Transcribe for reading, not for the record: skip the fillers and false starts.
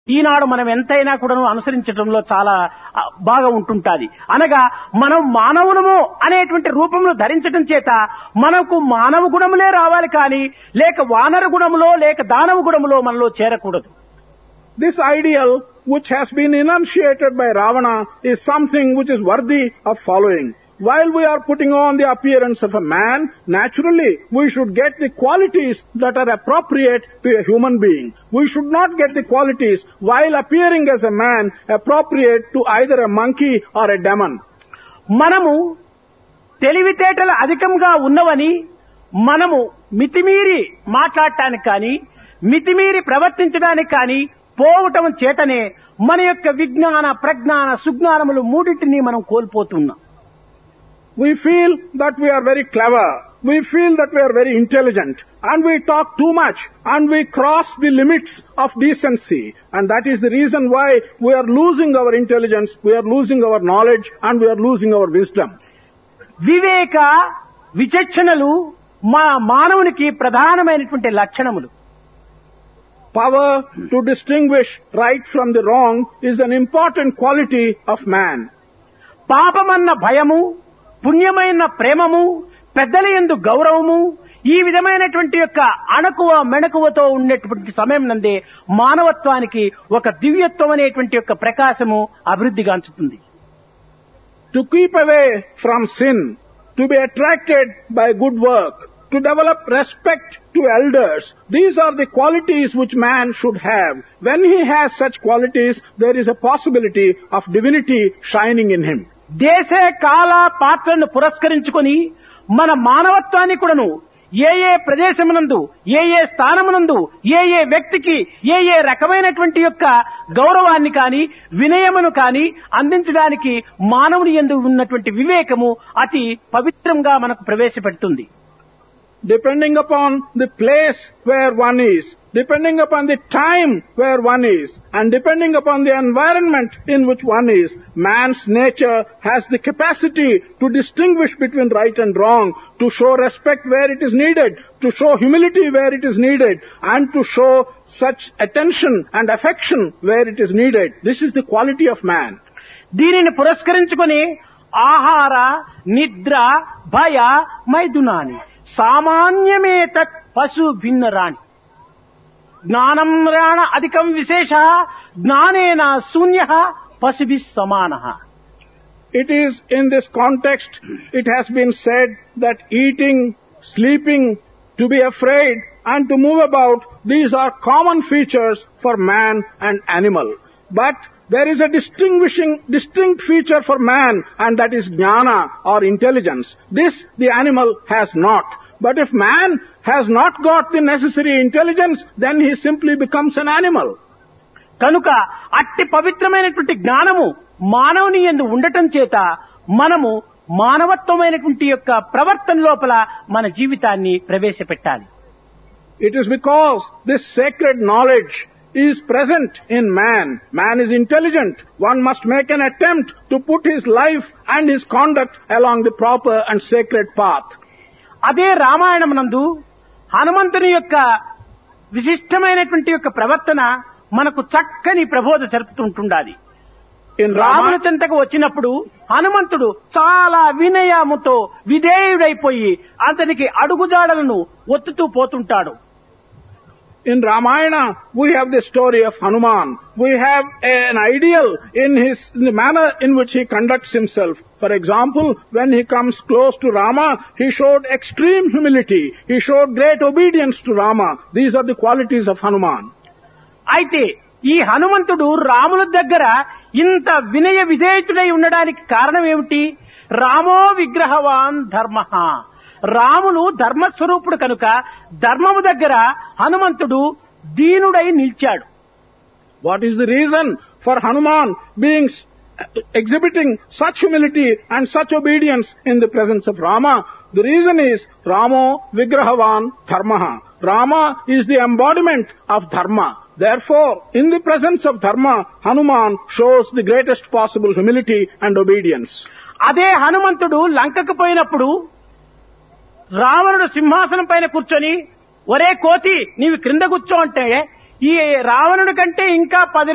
ఈనాడు మనం ఎంతైనా కూడా అనుసరించడంలో చాలా బాగా ఉంటుంటాది. అనగా మనం మానవులము అనేటువంటి రూపంలో ధరించడం చేత మనకు మానవ గుణములే రావాలి కానీ లేక వానర గుణములో లేక దానవ గుణములో మనలో చేరకూడదు. This ideal which has been enunciated by Ravana is something which is worthy of following. While we are putting on the appearance of a man, naturally we should get the qualities that are appropriate to a human being. We should not get the qualities while appearing as a man appropriate to either a monkey or a demon. మనము తెలివితేటలు అధికంగా ఉన్నవని మనము మితిమీరి మాట్లాడటానికి కానీ మితిమీరి ప్రవర్తించడానికి కానీ పోవటం చేతనే మన యొక్క విజ్ఞాన ప్రజ్ఞాన సుజ్ఞానములు మూడింటిని మనం కోల్పోతున్నాం. We feel that we are very clever, we feel that we are very intelligent, and we talk too much, and we cross the limits of decency, and that is the reason why we are losing our intelligence, we are losing our knowledge, and we are losing our wisdom. వివేక విచక్షణలు మానవునికి ప్రధానమైనటువంటి లక్షణములు. Power to distinguish right from the wrong is an important quality of man. పాపమన్న భయము, పుణ్యమైన ప్రేమము, పెద్దల యందు గౌరవము, ఈ విధమైనటువంటి యొక్క అణకువ మెణకువతో ఉండేటువంటి సమయం నందే మానవత్వానికి ఒక దివ్యత్వం అనేటువంటి యొక్క ప్రకాశము అభివృద్ధిగాంచుతుంది. To keep away from sin, to be attracted by good work, to develop respect to elders, these are the qualities which man should have. When he has such qualities, there is a possibility of divinity shining in him. దేశ కాల పాత్రను పురస్కరించుకొని మన మానవత్వాన్ని కూడాను ఏ ప్రదేశమునందు ఏ స్థానమునందు ఏ వ్యక్తికి ఏ రకమైనటువంటి యొక్క గౌరవాన్ని కాని వినయమును కాని అందించడానికి మానవుని యందు ఉన్నటువంటి వివేకము అతి పవిత్రంగా మనకు ప్రవేశపెడుతుంది. Depending upon the place where one is, depending upon the time where one is, and depending upon the environment in which one is, man's nature has the capacity to distinguish between right and wrong, to show respect where it is needed, to show humility where it is needed, and to show such attention and affection where it is needed. This is the quality of man. దీనిని పురస్కరించుకొని ఆహార నిద్ర భయ మైథునాని సామాన్యమే తత్ పశు భిన్నరాణి జ్ఞానం రాణ అధికం విశేష జ్ఞానేన శూన్యః పశుభిః సమానః. It is in this context it has been said that eating, sleeping, to be afraid and to move about, these are common features for man and animal. But there is a distinct feature for man, and that is jnana or intelligence. This the animal has not. But if man has not got the necessary intelligence, then he simply becomes an animal. కనుక అట్టి పవిత్రమైనటువంటి జ్ఞానము మానవుని యందు ఉండటం చేత మనము మానవత్వమైనటువంటి యొక్క ప్రవర్తన లోపల మన జీవితాన్ని ప్రవేశపెట్టాలి. It is because this sacred knowledge is present in man. Man is intelligent. One must make an attempt to put his life and his conduct along the proper and sacred path. అదే రామాయణమునందు హనుమంతుని యొక్క విశిష్టమైనటువంటి యొక్క ప్రవర్తన మనకు చక్కని ప్రబోధ జరుపుతుంటుండాలి. రాముని చెంతకు వచ్చినప్పుడు హనుమంతుడు చాలా వినయముతో విధేయుడైపోయి అతనికి అడుగుజాడలను ఒత్తుతూ పోతుంటాడు. In Ramayana, we have the story of Hanuman. We have an ideal in the manner in which he conducts himself. For example, when he comes close to Rama, he showed extreme humility. He showed great obedience to Rama. These are the qualities of Hanuman. అయితే ఈ హనుమంతుడు రాముల దగ్గర ఇంత వినయ విధేయుడై ఉండడానికి కారణం ఏమిటి? రామో విగ్రహవాన్ ధర్మః. రాములు ధర్మస్వరూపుడు కనుక ధర్మము దగ్గర హనుమంతుడు దీనుడై నిలిచాడు. What is the reason for Hanuman exhibiting such humility and such obedience in the presence of Rama? The reason is Ramo Vigrahavan Dharmaha. Rama is the embodiment of Dharma. Therefore, in the presence of Dharma, Hanuman shows the greatest possible humility and obedience. అదే హనుమంతుడు లంకకు పోయినప్పుడు రావణుడు సింహాసనం పైన కూర్చొని ఒరే కోతి నీవు క్రింద కూర్చో అంటే ఈ రావణుడి కంటే ఇంకా 10